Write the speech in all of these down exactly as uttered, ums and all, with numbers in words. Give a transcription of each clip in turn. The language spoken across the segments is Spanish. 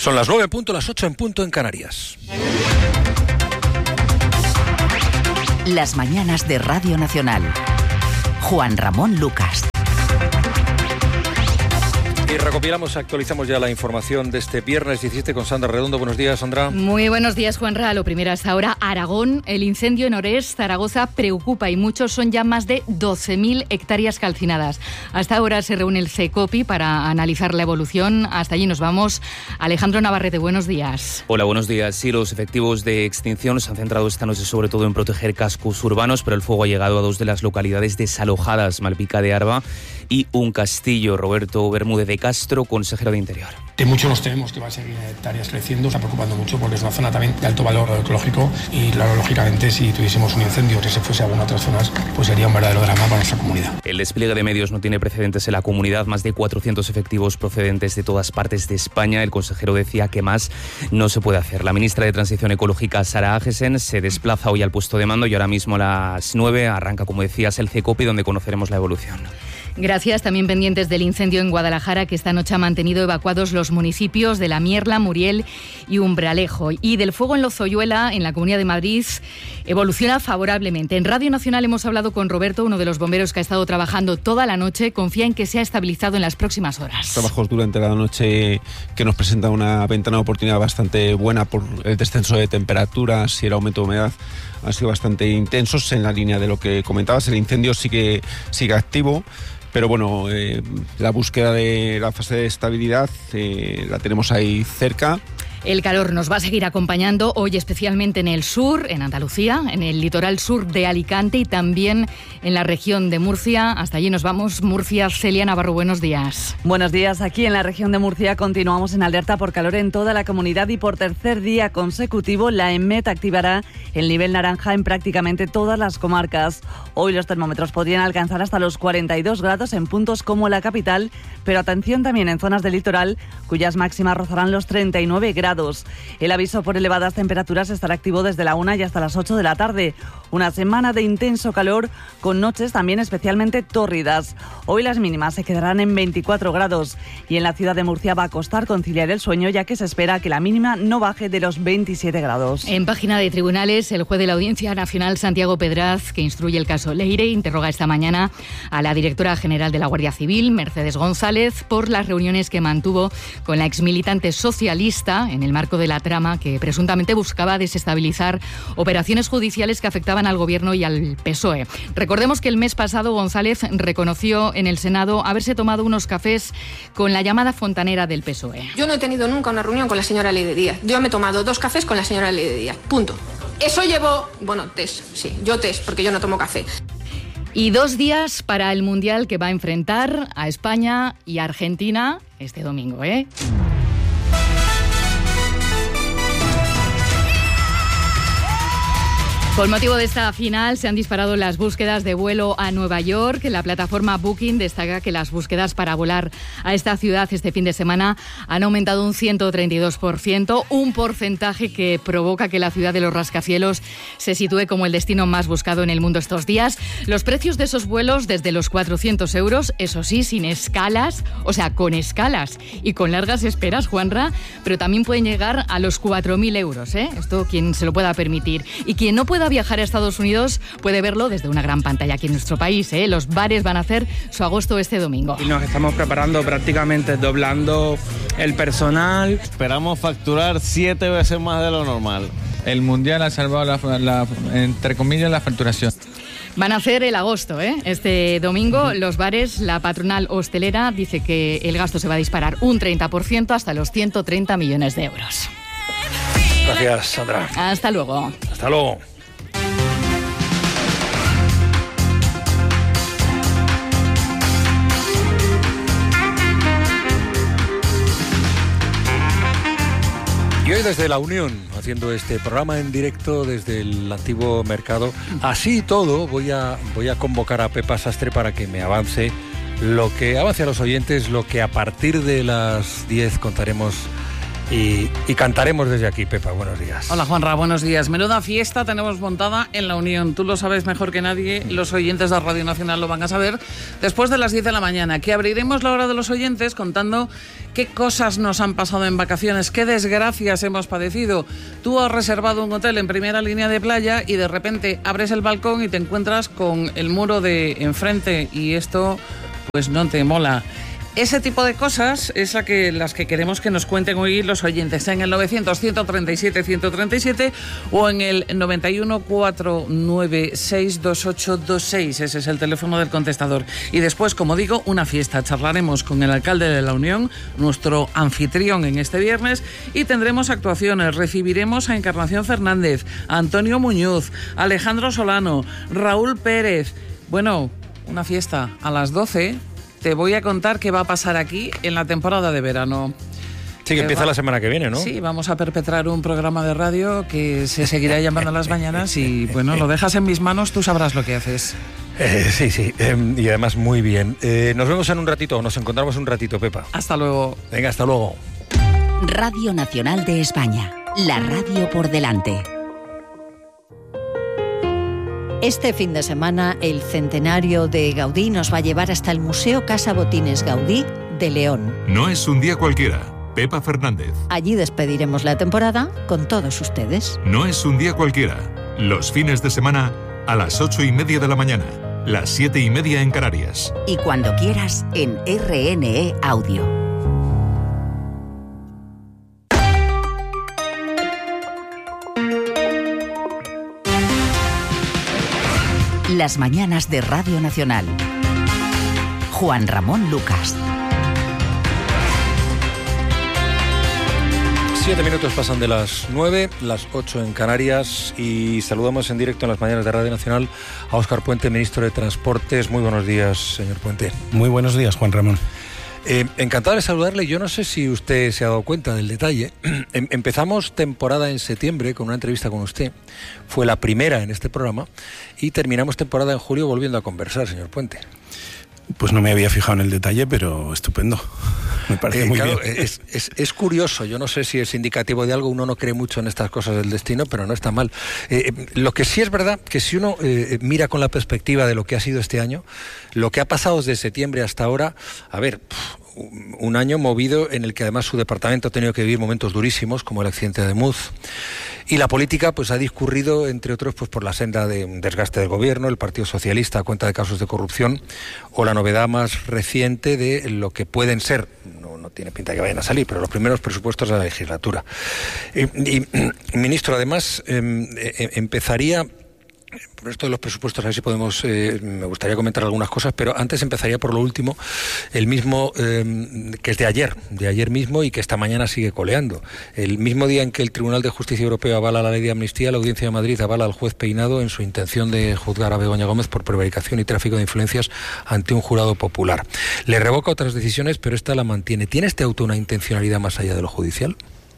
Son las nueve en punto, las ocho en punto en Canarias. Las mañanas de Radio Nacional. Juan Ramón Lucas. Y recopilamos, actualizamos ya la información de este viernes diecisiete con Sandra Redondo. Buenos días, Sandra. Muy buenos días, Juanra. Lo primero hasta ahora, Aragón. El incendio en Orés, Zaragoza, preocupa y muchos son ya más de doce mil hectáreas calcinadas. Hasta ahora se reúne el CECOPI para analizar la evolución. Hasta allí nos vamos. Alejandro Navarrete, buenos días. Hola, buenos días. Sí, los efectivos de extinción se han centrado esta noche sobre todo en proteger cascos urbanos, pero el fuego ha llegado a dos de las localidades desalojadas, Malpica de Arba y Un Castillo. Roberto Bermúdez de Castro, consejero de Interior. De mucho nos tememos que va a seguir hectáreas creciendo, está preocupando mucho porque es una zona también de alto valor ecológico y claro, lógicamente si tuviésemos un incendio que se fuese a algunas otras zonas, pues sería un verdadero drama para nuestra comunidad. El despliegue de medios no tiene precedentes en la comunidad, más de cuatrocientos efectivos procedentes de todas partes de España. El consejero decía que más no se puede hacer. La ministra de Transición Ecológica, Sara Agesen, se desplaza hoy al puesto de mando y ahora mismo a las nueve arranca, como decías, el CECOPI, donde conoceremos la evolución. Gracias. También pendientes del incendio en Guadalajara, que esta noche ha mantenido evacuados los municipios de La Mierla, Muriel y Umbralejo. Y del fuego en Lozoyuela, en la Comunidad de Madrid, evoluciona favorablemente. En Radio Nacional hemos hablado con Roberto, uno de los bomberos que ha estado trabajando toda la noche. Confía en que se ha estabilizado en las próximas horas. Trabajos durante la noche que nos presenta una ventana de oportunidad bastante buena por el descenso de temperaturas y el aumento de humedad. Han sido bastante intensos en la línea de lo que comentabas. El incendio sigue, sigue activo. Pero bueno, eh, la búsqueda de la fase de estabilidad eh, la tenemos ahí cerca. El calor nos va a seguir acompañando hoy, especialmente en el sur, en Andalucía, en el litoral sur de Alicante y también en la región de Murcia. Hasta allí nos vamos. Murcia, Celia Navarro, buenos días. Buenos días. Aquí en la región de Murcia continuamos en alerta por calor en toda la comunidad y por tercer día consecutivo la EMET activará el nivel naranja en prácticamente todas las comarcas. Hoy los termómetros podrían alcanzar hasta los cuarenta y dos grados en puntos como la capital, pero atención también en zonas del litoral, cuyas máximas rozarán los treinta y nueve grados. El aviso por elevadas temperaturas estará activo desde la una y hasta las ocho de la tarde. Una semana de intenso calor con noches también especialmente tórridas. Hoy las mínimas se quedarán en veinticuatro grados y en la ciudad de Murcia va a costar conciliar el sueño, ya que se espera que la mínima no baje de los veintisiete grados. En página de tribunales, el juez de la Audiencia Nacional, Santiago Pedraz, que instruye el caso Leire, interroga esta mañana a la directora general de la Guardia Civil, Mercedes González, por las reuniones que mantuvo con la exmilitante socialista en el marco de la trama que presuntamente buscaba desestabilizar operaciones judiciales que afectaban al Gobierno y al P S O E. Recordemos que el mes pasado González reconoció en el Senado haberse tomado unos cafés con la llamada fontanera del P S O E. Yo no he tenido nunca una reunión con la señora Leire Díaz. Yo me he tomado dos cafés con la señora Leire Díaz. Punto. Eso llevó... Bueno, test, sí. Yo test, porque yo no tomo café. Y dos días para el Mundial que va a enfrentar a España y a Argentina este domingo, ¿eh? Con motivo de esta final se han disparado las búsquedas de vuelo a Nueva York. La plataforma Booking destaca que las búsquedas para volar a esta ciudad este fin de semana han aumentado un ciento treinta y dos por ciento, un porcentaje que provoca que la ciudad de los rascacielos se sitúe como el destino más buscado en el mundo estos días. Los precios de esos vuelos desde los cuatrocientos euros, eso sí, sin escalas, o sea, con escalas y con largas esperas, Juanra, pero también pueden llegar a los cuatro mil euros, ¿eh? Esto quien se lo pueda permitir. Y quien no pueda viajar a Estados Unidos puede verlo desde una gran pantalla aquí en nuestro país, ¿eh? Los bares van a hacer su agosto este domingo. Y nos estamos preparando prácticamente doblando el personal. Esperamos facturar siete veces más de lo normal. El Mundial ha salvado, la, la, entre comillas, la facturación. Van a hacer el agosto, ¿eh? Este domingo los bares, la patronal hostelera dice que el gasto se va a disparar un treinta por ciento hasta los ciento treinta millones de euros. Gracias, Sandra. Hasta luego. Hasta luego. Y hoy desde La Unión, haciendo este programa en directo desde el antiguo mercado. Así y todo, voy a, voy a convocar a Pepa Sastre para que me avance lo que avance a los oyentes, lo que a partir de las diez contaremos y, y cantaremos desde aquí. Pepa, buenos días. Hola Juanra, buenos días. Menuda fiesta tenemos montada en La Unión. Tú lo sabes mejor que nadie, los oyentes de Radio Nacional lo van a saber. Después de las diez de la mañana, que abriremos la hora de los oyentes contando qué cosas nos han pasado en vacaciones, qué desgracias hemos padecido. Tú has reservado un hotel en primera línea de playa y de repente abres el balcón y te encuentras con el muro de enfrente y esto pues no te mola. Ese tipo de cosas es la que, las que queremos que nos cuenten hoy los oyentes en el novecientos, ciento treinta y siete, ciento treinta y siete o en el noventa y uno, cuatrocientos noventa y seis, veintiocho veintiséis. Ese es el teléfono del contestador. Y después, como digo, una fiesta. Charlaremos con el alcalde de La Unión, nuestro anfitrión en este viernes, y tendremos actuaciones. Recibiremos a Encarnación Fernández, a Antonio Muñoz, a Alejandro Solano, Raúl Pérez. Bueno, una fiesta a las doce. Te voy a contar qué va a pasar aquí en la temporada de verano. Sí, que empieza la semana que viene, ¿no? Sí, vamos a perpetrar un programa de radio que se seguirá llamando Las Mañanas y, bueno, lo dejas en mis manos, tú sabrás lo que haces. Eh, sí, sí, eh, y además muy bien. Eh, nos vemos en un ratito, nos encontramos un ratito, Pepa. Hasta luego. Venga, hasta luego. Radio Nacional de España, la radio por delante. Este fin de semana, el centenario de Gaudí nos va a llevar hasta el Museo Casa Botines Gaudí de León. No es un día cualquiera. Pepa Fernández. Allí despediremos la temporada con todos ustedes. No es un día cualquiera. Los fines de semana a las ocho y media de la mañana, las siete y media en Canarias. Y cuando quieras en R N E Audio. Las mañanas de Radio Nacional. Juan Ramón Lucas. Siete minutos pasan de las nueve, las ocho en Canarias, y saludamos en directo en las mañanas de Radio Nacional a Óscar Puente, ministro de Transportes. Muy buenos días, señor Puente. Muy buenos días, Juan Ramón. Eh, encantado de saludarle. Yo no sé si usted se ha dado cuenta del detalle. Em- empezamos temporada en septiembre con una entrevista con usted. Fue la primera en este programa. Y terminamos temporada en julio volviendo a conversar, señor Puente. Pues no me había fijado en el detalle, pero estupendo. Me parece eh, muy claro, bien. Es, es, es curioso. Yo no sé si es indicativo de algo. Uno no cree mucho en estas cosas del destino, pero no está mal. Eh, lo que sí es verdad, que si uno eh, mira con la perspectiva de lo que ha sido este año, lo que ha pasado desde septiembre hasta ahora, a ver, pff, un año movido en el que además su departamento ha tenido que vivir momentos durísimos, como el accidente de Muz. Y la política pues ha discurrido, entre otros, pues por la senda de un desgaste del gobierno, el Partido Socialista a cuenta de casos de corrupción, o la novedad más reciente de lo que pueden ser, no, no tiene pinta de que vayan a salir, pero los primeros presupuestos de la legislatura. Y, y ministro, además, eh, eh, empezaría... Por esto de los presupuestos, a ver si podemos, eh, me gustaría comentar algunas cosas, pero antes empezaría por lo último, el mismo, eh, que es de ayer, de ayer mismo y que esta mañana sigue coleando. El mismo día en que el Tribunal de Justicia Europeo avala la ley de amnistía, la Audiencia de Madrid avala al juez Peinado en su intención de juzgar a Begoña Gómez por prevaricación y tráfico de influencias ante un jurado popular. Le revoca otras decisiones, pero esta la mantiene. ¿Tiene este auto una intencionalidad más allá de lo judicial?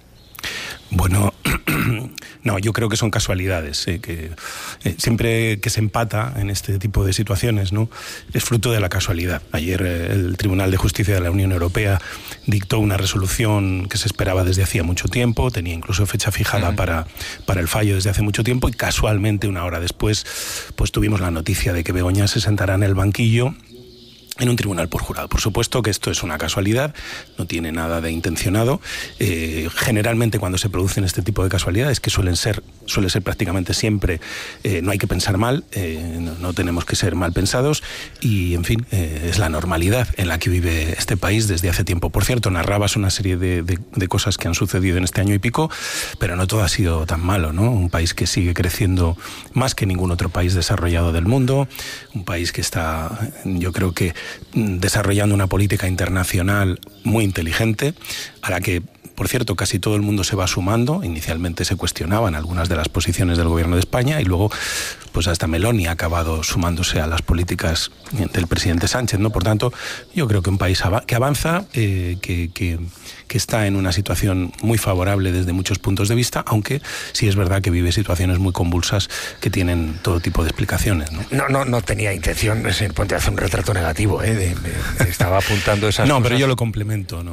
Bueno, no, yo creo que son casualidades, eh, que eh, siempre que se empata en este tipo de situaciones, ¿no?, es fruto de la casualidad. Ayer eh, el Tribunal de Justicia de la Unión Europea dictó una resolución que se esperaba desde hacía mucho tiempo, tenía incluso fecha fijada uh-huh. para, para el fallo desde hace mucho tiempo, y casualmente una hora después pues tuvimos la noticia de que Begoña se sentará en el banquillo en un tribunal por jurado. Por supuesto que esto es una casualidad, no tiene nada de intencionado. Eh, generalmente cuando se producen este tipo de casualidades, que suelen ser, suele ser prácticamente siempre, eh, no hay que pensar mal, eh, no, no tenemos que ser mal pensados, y en fin, eh, es la normalidad en la que vive este país desde hace tiempo. Por cierto, narrabas una serie de, de, de cosas que han sucedido en este año y pico, pero no todo ha sido tan malo, ¿no? Un país que sigue creciendo más que ningún otro país desarrollado del mundo, un país que está, yo creo que desarrollando una política internacional muy inteligente, a la que, por cierto, casi todo el mundo se va sumando. Inicialmente se cuestionaban algunas de las posiciones del gobierno de España y luego pues hasta Meloni ha acabado sumándose a las políticas del presidente Sánchez, ¿no? Por tanto, yo creo que un país que avanza, eh, que, que, que está en una situación muy favorable desde muchos puntos de vista, aunque sí es verdad que vive situaciones muy convulsas que tienen todo tipo de explicaciones, ¿no? No, no, no tenía intención, señor Puente, de hacer un retrato negativo, ¿eh? De, de, de, estaba apuntando esas no, cosas. Pero yo lo complemento, no, no.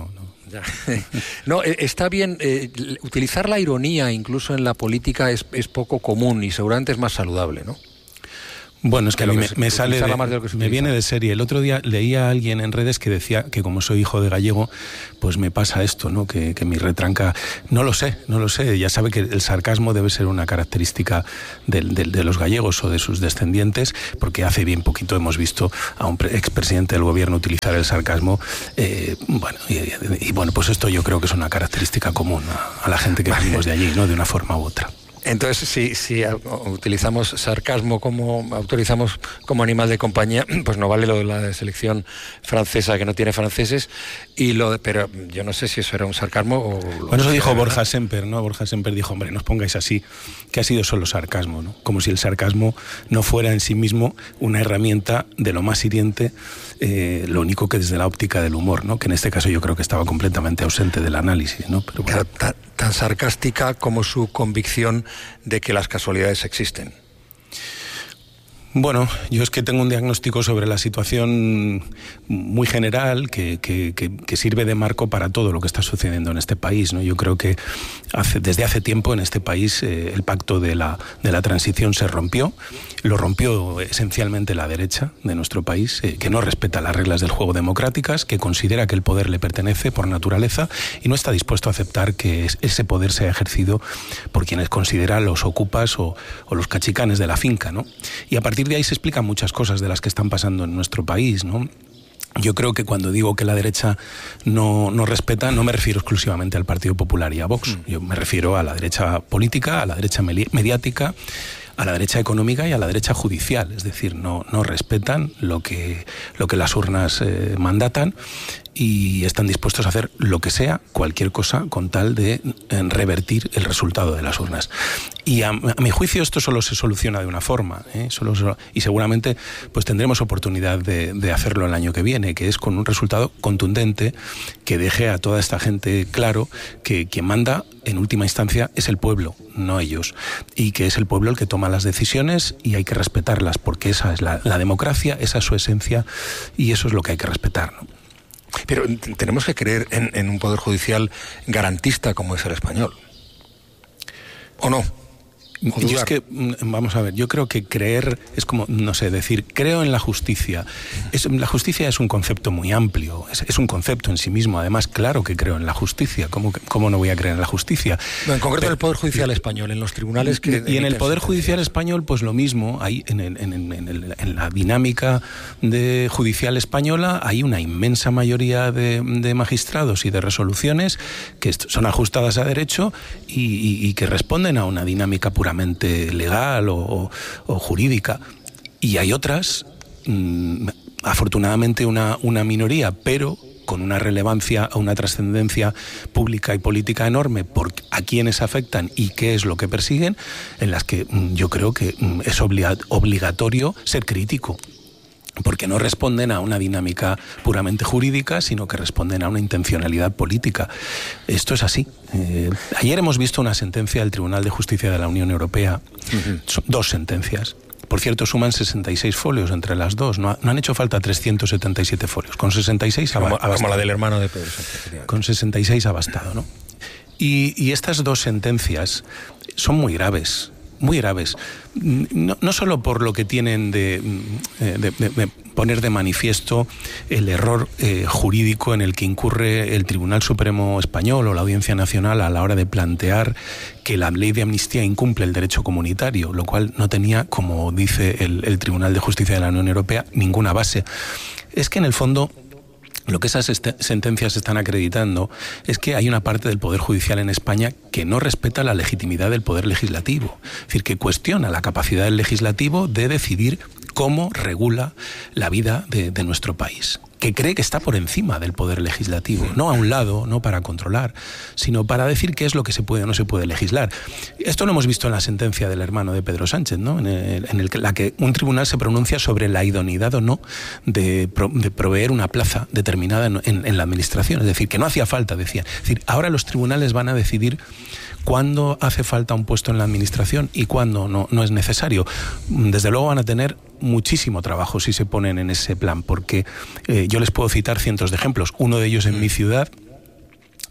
Ya. No, está bien, eh, utilizar la ironía incluso en la política es, es poco común y seguramente es más saludable, ¿no? Bueno, es que a mí me, se, me sale, de, de me viene de serie. El otro día leía a alguien en redes que decía que como soy hijo de gallego, pues me pasa esto, ¿no? Que, que mi retranca, no lo sé, no lo sé. Ya sabe que el sarcasmo debe ser una característica de, de, de los gallegos o de sus descendientes, porque hace bien poquito hemos visto a un expresidente del gobierno utilizar el sarcasmo. Eh, bueno, y, y, y bueno, pues esto yo creo que es una característica común a, a la gente que venimos de allí, ¿no? De una forma u otra. Entonces, si, si utilizamos sarcasmo como autorizamos como animal de compañía, pues no vale lo de la selección francesa que no tiene franceses, y lo de, pero yo no sé si eso era un sarcasmo o... Bueno, eso dijo Borja Semper, ¿no? Borja Semper dijo, hombre, no os pongáis así, que ha sido solo sarcasmo, ¿no? Como si el sarcasmo no fuera en sí mismo una herramienta de lo más hiriente, eh, lo único que desde la óptica del humor, ¿no? Que en este caso yo creo que estaba completamente ausente del análisis, ¿no? Pero bueno. tan, tan sarcástica como su convicción de que las casualidades existen. Bueno, yo es que tengo un diagnóstico sobre la situación muy general que, que, que, que sirve de marco para todo lo que está sucediendo en este país, ¿no? Yo creo que hace, desde hace tiempo en este país eh, el pacto de la, de la transición se rompió. Lo rompió esencialmente la derecha de nuestro país, eh, que no respeta las reglas del juego democráticas, que considera que el poder le pertenece por naturaleza y no está dispuesto a aceptar que ese poder sea ejercido por quienes considera los ocupas o, o los cachicanes de la finca, ¿no? Y a partir de ahí se explican muchas cosas de las que están pasando en nuestro país, ¿no? Yo creo que cuando digo que la derecha no, no respeta, no me refiero exclusivamente al Partido Popular y a Vox. Yo me refiero a la derecha política, a la derecha mediática, a la derecha económica y a la derecha judicial. Es decir, no, no respetan lo que, lo que las urnas eh, mandatan y están dispuestos a hacer lo que sea, cualquier cosa, con tal de eh, revertir el resultado de las urnas. Y a, a mi juicio esto solo se soluciona de una forma, ¿eh? solo, solo, y seguramente pues tendremos oportunidad de, de hacerlo el año que viene, que es con un resultado contundente que deje a toda esta gente claro que quien manda en última instancia es el pueblo, no ellos, y que es el pueblo el que toma las decisiones y hay que respetarlas, porque esa es la, la democracia, esa es su esencia y eso es lo que hay que respetar, ¿no? Pero tenemos que creer en, en un poder judicial garantista como es el español, ¿o no? Yo es que, vamos a ver, yo creo que creer es como, no sé, decir, creo en la justicia. Es, la justicia es un concepto muy amplio, es, es un concepto en sí mismo. Además, claro que creo en la justicia. ¿Cómo, cómo no voy a creer en la justicia? No, en concreto Pero, en el Poder Judicial español, en los tribunales que... Y en el Poder Judicial español, pues lo mismo. Hay en, el, en, en, el, en la dinámica de judicial española hay una inmensa mayoría de, de magistrados y de resoluciones que son ajustadas a derecho y, y, y que responden a una dinámica pura legal o, o, o jurídica, y hay otras mmm, afortunadamente una, una minoría, pero con una relevancia, una trascendencia pública y política enorme por a quienes afectan y qué es lo que persiguen, en las que mmm, yo creo que mmm, es obliga- obligatorio ser crítico, porque no responden a una dinámica puramente jurídica, sino que responden a una intencionalidad política. Esto es así. Eh, ayer hemos visto una sentencia del Tribunal de Justicia de la Unión Europea, uh-huh. Son dos sentencias. Por cierto, suman sesenta y seis folios entre las dos. No, ha, no han hecho falta trescientos setenta y siete folios. Con sesenta y seis ha bastado. Como la del hermano de Pedro Sánchez. Con sesenta y seis ha bastado, ¿no? Y, y estas dos sentencias son muy graves. Muy graves, no, no solo por lo que tienen de, de, de, de poner de manifiesto el error eh, jurídico en el que incurre el Tribunal Supremo Español o la Audiencia Nacional a la hora de plantear que la ley de amnistía incumple el derecho comunitario, lo cual no tenía, como dice el, el Tribunal de Justicia de la Unión Europea, ninguna base. Es que en el fondo lo que esas est- sentencias están acreditando es que hay una parte del Poder Judicial en España que no respeta la legitimidad del Poder Legislativo. Es decir, que cuestiona la capacidad del Legislativo de decidir cómo regula la vida de, de nuestro país. Que cree que está por encima del Poder Legislativo, no a un lado, no para controlar, sino para decir qué es lo que se puede o no se puede legislar. Esto lo hemos visto en la sentencia del hermano de Pedro Sánchez, ¿no? En, el, en el, la que un tribunal se pronuncia sobre la idoneidad o no de, pro, de proveer una plaza determinada en, en, en la administración. Es decir, que no hacía falta, decían. Es decir, ahora los tribunales van a decidir cuándo hace falta un puesto en la administración y cuándo no, no es necesario. Desde luego van a tener muchísimo trabajo si se ponen en ese plan, porque eh, yo les puedo citar cientos de ejemplos. Uno de ellos en mi ciudad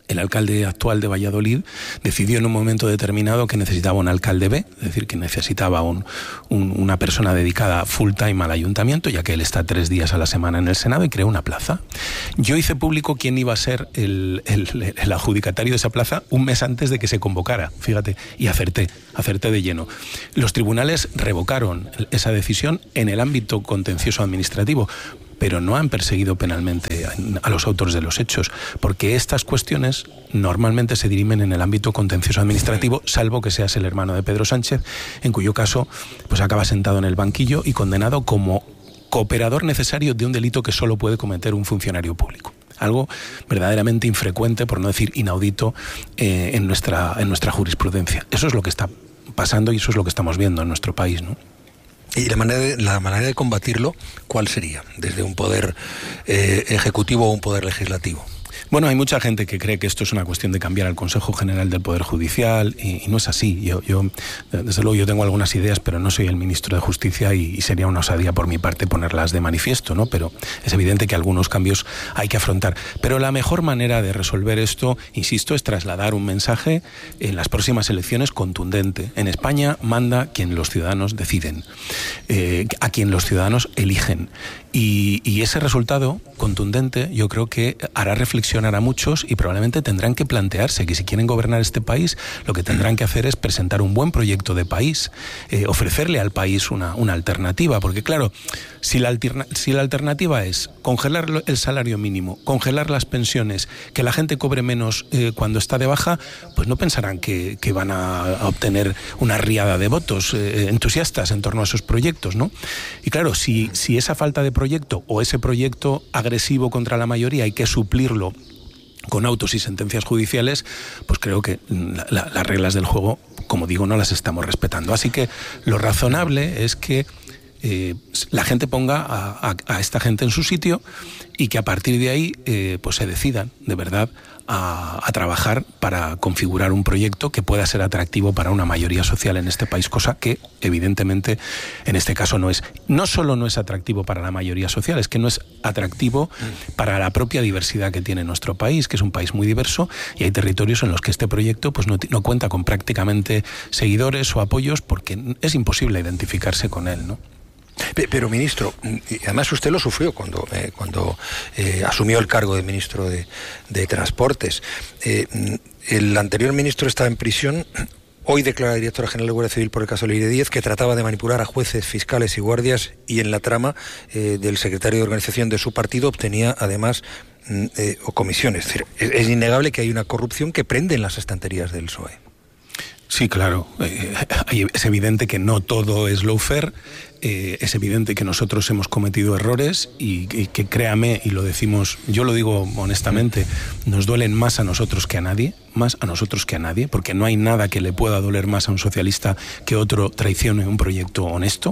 el alcalde actual de Valladolid decidió en un momento determinado que necesitaba un alcalde B, es decir, que necesitaba un, un, una persona dedicada full time al ayuntamiento, ya que él está tres días a la semana en el Senado, y creó una plaza. Yo hice público quién iba a ser el, el, el adjudicatario de esa plaza un mes antes de que se convocara, fíjate, y acerté, acerté de lleno. Los tribunales revocaron esa decisión en el ámbito contencioso administrativo, pero no han perseguido penalmente a los autores de los hechos, porque estas cuestiones normalmente se dirimen en el ámbito contencioso administrativo, salvo que seas el hermano de Pedro Sánchez, en cuyo caso pues acaba sentado en el banquillo y condenado como cooperador necesario de un delito que solo puede cometer un funcionario público. Algo verdaderamente infrecuente, por no decir inaudito, eh, en nuestra, en nuestra jurisprudencia. Eso es lo que está pasando y eso es lo que estamos viendo en nuestro país, ¿no? ¿Y la manera de, la manera de combatirlo, cuál sería? ¿Desde un poder eh, ejecutivo o un poder legislativo? Bueno, hay mucha gente que cree que esto es una cuestión de cambiar al Consejo General del Poder Judicial y, y no es así. Yo, yo, desde luego, yo tengo algunas ideas, pero no soy el ministro de Justicia y, y sería una osadía por mi parte ponerlas de manifiesto, ¿no? Pero es evidente que algunos cambios hay que afrontar. Pero la mejor manera de resolver esto, insisto, es trasladar un mensaje en las próximas elecciones contundente. En España manda quien los ciudadanos deciden, eh, a quien los ciudadanos eligen. Y, y ese resultado contundente yo creo que hará reflexionar a muchos y probablemente tendrán que plantearse que si quieren gobernar este país, lo que tendrán que hacer es presentar un buen proyecto de país, eh, ofrecerle al país una, una alternativa, porque claro, si la, alterna, si la alternativa es congelar el salario mínimo, congelar las pensiones, que la gente cobre menos eh, cuando está de baja, pues no pensarán que, que van a, a obtener una riada de votos eh, entusiastas en torno a esos proyectos, ¿no? Y claro, si, si esa falta de proyecto o ese proyecto agresivo contra la mayoría hay que suplirlo con autos y sentencias judiciales, pues creo que la, la, las reglas del juego, como digo, no las estamos respetando. Así que lo razonable es que eh, la gente ponga a, a, a esta gente en su sitio y que a partir de ahí eh, pues se decidan de verdad a, a trabajar para configurar un proyecto que pueda ser atractivo para una mayoría social en este país, cosa que evidentemente en este caso no es. No solo no es atractivo para la mayoría social, es que no es atractivo para la propia diversidad que tiene nuestro país, que es un país muy diverso, y hay territorios en los que este proyecto pues no, no cuenta con prácticamente seguidores o apoyos porque es imposible identificarse con él, ¿no? Pero, ministro, y además usted lo sufrió cuando, eh, cuando eh, asumió el cargo de ministro de, de Transportes. Eh, el anterior ministro estaba en prisión. Hoy declara la directora general de Guardia Civil por el caso Leire Díez, que trataba de manipular a jueces, fiscales y guardias, y en la trama eh, del secretario de organización de su partido obtenía además eh, o comisiones. Es decir, es, es innegable que hay una corrupción que prende en las estanterías del P S O E. Sí, claro. Eh, es evidente que no todo es lawfare. Eh, es evidente que nosotros hemos cometido errores y, y que créame, y lo decimos, yo lo digo honestamente, nos duelen más a nosotros que a nadie, más a nosotros que a nadie, porque no hay nada que le pueda doler más a un socialista que otro traicione un proyecto honesto.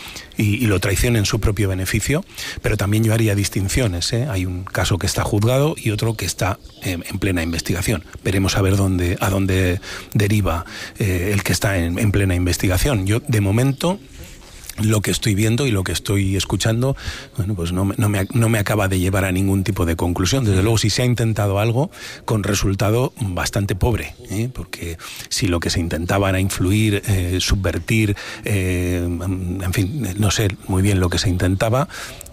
Y, y lo traiciona en su propio beneficio, pero también yo haría distinciones, ¿eh? Hay un caso que está juzgado y otro que está eh, en plena investigación. Veremos a ver dónde, a dónde deriva eh, el que está en, en plena investigación. Yo, de momento, lo que estoy viendo y lo que estoy escuchando, bueno, pues no, no, me, no me acaba de llevar a ningún tipo de conclusión. Desde luego, si se ha intentado algo con resultado bastante pobre, ¿eh? Porque si lo que se intentaba era influir, eh, subvertir, eh, en fin, no sé muy bien lo que se intentaba,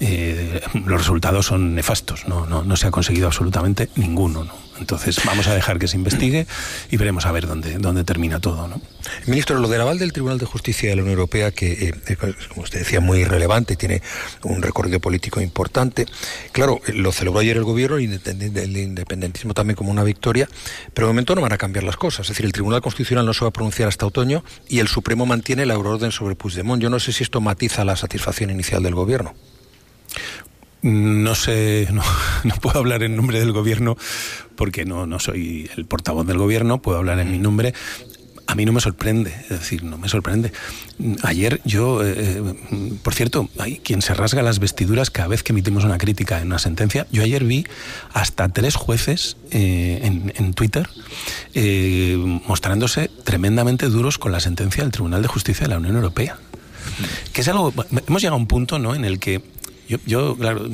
eh, los resultados son nefastos. No, no, no se ha conseguido absolutamente ninguno, ¿no? Entonces vamos a dejar que se investigue y veremos a ver dónde, dónde termina todo, ¿no? Ministro, lo del aval del Tribunal de Justicia de la Unión Europea, que eh, como usted decía, muy relevante, tiene un recorrido político importante. Claro, lo celebró ayer el gobierno, el independentismo también como una victoria, pero de momento no van a cambiar las cosas. Es decir, el Tribunal Constitucional no se va a pronunciar hasta otoño y el Supremo mantiene la euroorden sobre Puigdemont. Yo no sé si esto matiza la satisfacción inicial del gobierno. No sé, no, no puedo hablar en nombre del gobierno porque no, no soy el portavoz del gobierno, puedo hablar en mi nombre. A mí no me sorprende, es decir, no me sorprende. Ayer yo, eh, por cierto, hay quien se rasga las vestiduras cada vez que emitimos una crítica en una sentencia. Yo ayer vi hasta tres jueces eh, en, en Twitter eh, mostrándose tremendamente duros con la sentencia del Tribunal de Justicia de la Unión Europea. Que es algo, hemos llegado a un punto, ¿no?, en el que Yo, yo claro,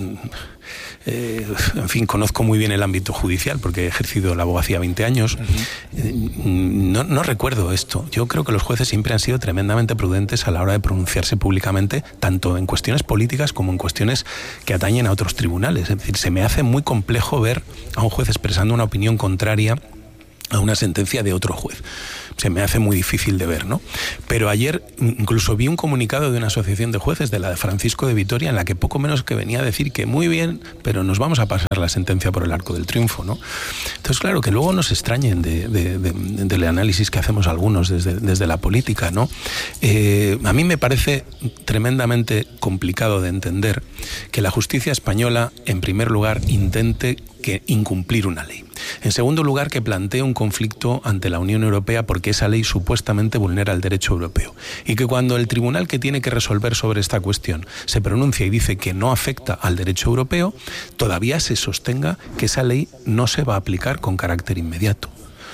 eh, en fin, conozco muy bien el ámbito judicial porque he ejercido la abogacía veinte años. Uh-huh. eh, no, no recuerdo esto. Yo creo que los jueces siempre han sido tremendamente prudentes a la hora de pronunciarse públicamente, tanto en cuestiones políticas como en cuestiones que atañen a otros tribunales. Es decir, se me hace muy complejo ver a un juez expresando una opinión contraria a una sentencia de otro juez. Se me hace muy difícil de ver, ¿no? Pero ayer incluso vi un comunicado de una asociación de jueces, de la de Francisco de Vitoria, en la que poco menos que venía a decir que muy bien, pero nos vamos a pasar la sentencia por el arco del triunfo, ¿no? Entonces, claro, que luego nos extrañen de, de, de, del análisis que hacemos algunos desde, desde la política, ¿no? Eh, a mí me parece tremendamente complicado de entender que la justicia española, en primer lugar, intente que incumplir una ley. En segundo lugar, que plantee un conflicto ante la Unión Europea porque esa ley supuestamente vulnera el derecho europeo. Y que cuando el tribunal que tiene que resolver sobre esta cuestión se pronuncia y dice que no afecta al derecho europeo, todavía se sostenga que esa ley no se va a aplicar con carácter inmediato.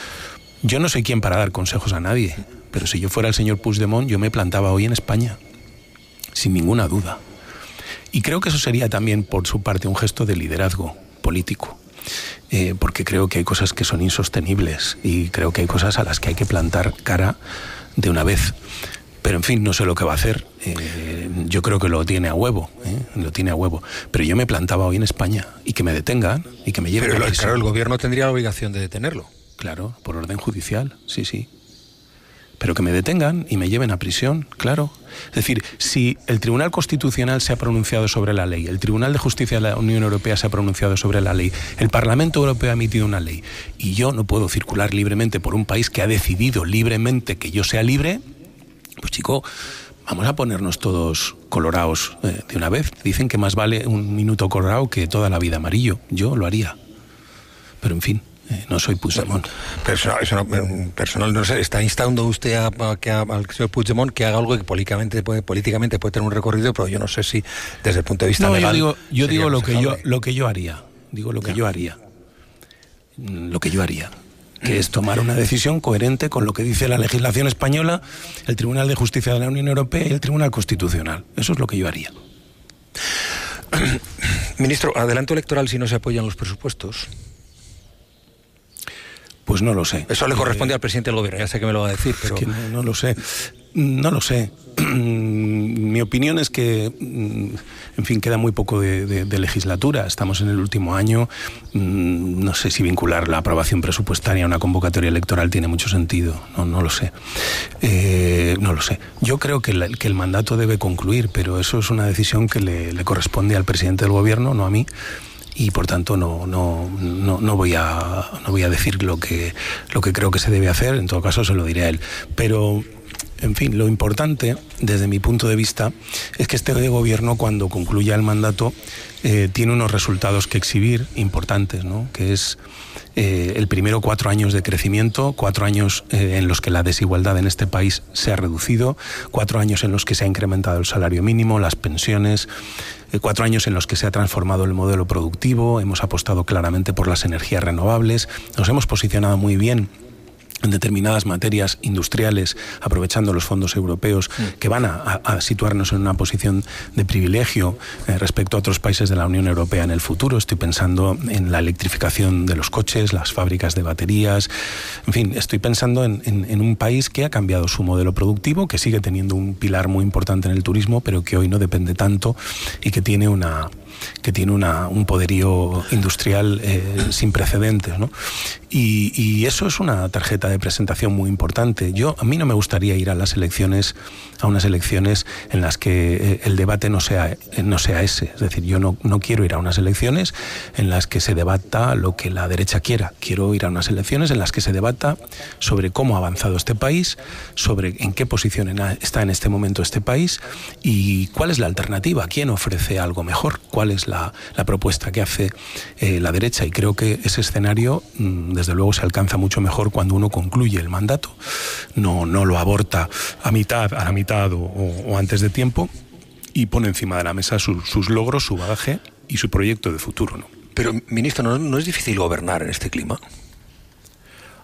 Yo no soy quien para dar consejos a nadie, pero si yo fuera el señor Puigdemont, yo me plantaba hoy en España, sin ninguna duda. Y creo que eso sería también, por su parte, un gesto de liderazgo político, eh, porque creo que hay cosas que son insostenibles y creo que hay cosas a las que hay que plantar cara de una vez. Pero en fin, no sé lo que va a hacer. Eh, yo creo que lo tiene a huevo, ¿eh? lo tiene a huevo. Pero yo me plantaba hoy en España y que me detengan y que me lleven. Pero a prisión. Claro, el gobierno tendría la obligación de detenerlo. Claro, por orden judicial, sí, sí. Pero que me detengan y me lleven a prisión, claro. Es decir, si el Tribunal Constitucional se ha pronunciado sobre la ley, el Tribunal de Justicia de la Unión Europea se ha pronunciado sobre la ley, el Parlamento Europeo ha emitido una ley y yo no puedo circular libremente por un país que ha decidido libremente que yo sea libre, pues chico, vamos a ponernos todos colorados eh, de una vez. Dicen que más vale un minuto colorado que toda la vida amarillo. Yo lo haría. Pero en fin. Eh, no soy Puigdemont. Personal, personal, personal, no sé, está instando usted a, a, que a, al señor Puigdemont que haga algo que políticamente puede, políticamente puede tener un recorrido, pero yo no sé si desde el punto de vista no, legal. Yo digo, yo digo lo que yo, lo que yo haría. Digo lo que ya. yo haría. Lo que yo haría. Que es tomar una decisión coherente con lo que dice la legislación española, el Tribunal de Justicia de la Unión Europea y el Tribunal Constitucional. Eso es lo que yo haría. Ministro, adelanto electoral si no se apoyan los presupuestos. Pues no lo sé. Eso le corresponde eh, al presidente del gobierno, ya sé que me lo va a decir, pero... Es que no, no lo sé, no lo sé. Mi opinión es que, en fin, queda muy poco de, de, de legislatura. Estamos en el último año. No sé si vincular la aprobación presupuestaria a una convocatoria electoral tiene mucho sentido. No, no lo sé. Eh, no lo sé. Yo creo que, la, que el mandato debe concluir, pero eso es una decisión que le, le corresponde al presidente del gobierno, no a mí. Y por tanto no no no no voy a no voy a decir lo que lo que creo que se debe hacer. En todo caso se lo diré a él. Pero en fin, lo importante desde mi punto de vista es que este gobierno, cuando concluya el mandato, eh, tiene unos resultados que exhibir importantes, ¿no? Que es eh, el primero cuatro años de crecimiento, cuatro años eh, en los que la desigualdad en este país se ha reducido, cuatro años en los que se ha incrementado el salario mínimo, las pensiones, eh, cuatro años en los que se ha transformado el modelo productivo, hemos apostado claramente por las energías renovables, nos hemos posicionado muy bien en determinadas materias industriales, aprovechando los fondos europeos que van a, a situarnos en una posición de privilegio eh, respecto a otros países de la Unión Europea en el futuro. Estoy pensando en la electrificación de los coches, las fábricas de baterías, en fin, estoy pensando en, en, en un país que ha cambiado su modelo productivo, que sigue teniendo un pilar muy importante en el turismo, pero que hoy no depende tanto y que tiene una... que tiene una, un poderío industrial eh, sin precedentes, ¿no? Y, y eso es una tarjeta de presentación muy importante. Yo, a mí no me gustaría ir a las elecciones, a unas elecciones en las que eh, el debate no sea, eh, no sea ese. Es decir, yo no, no quiero ir a unas elecciones en las que se debata lo que la derecha quiera. Quiero ir a unas elecciones en las que se debata sobre cómo ha avanzado este país, sobre en qué posición está en este momento este país y cuál es la alternativa, quién ofrece algo mejor, cuál es la, la propuesta que hace eh, la derecha. Y creo que ese escenario, desde luego, se alcanza mucho mejor cuando uno concluye el mandato. No, no lo aborta a mitad, a la mitad o, o antes de tiempo y pone encima de la mesa su, sus logros, su bagaje y su proyecto de futuro, ¿no? Pero, ministro, ¿no, no es difícil gobernar en este clima?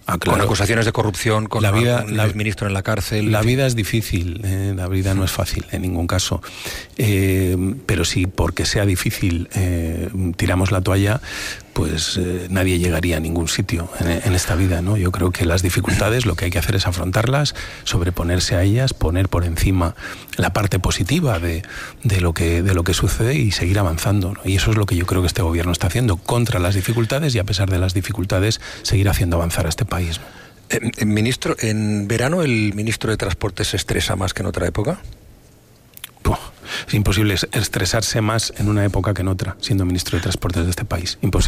Ah, claro. Con acusaciones de corrupción, con la vida, un la, ministro en la cárcel. La vida es difícil, eh, la vida no es fácil en ningún caso. Eh, pero si porque sea difícil eh, tiramos la toalla, pues eh, nadie llegaría a ningún sitio en, en esta vida, ¿no? Yo creo que las dificultades lo que hay que hacer es afrontarlas, sobreponerse a ellas, poner por encima la parte positiva de, de, lo, que, de lo que sucede y seguir avanzando, ¿no? Y eso es lo que yo creo que este gobierno está haciendo, contra las dificultades y a pesar de las dificultades seguir haciendo avanzar a este país, ¿no? Eh, ministro, ¿en verano el ministro de Transportes se estresa más que en otra época? Puh, es imposible estresarse más en una época que en otra, siendo ministro de Transportes de este país. Imposible.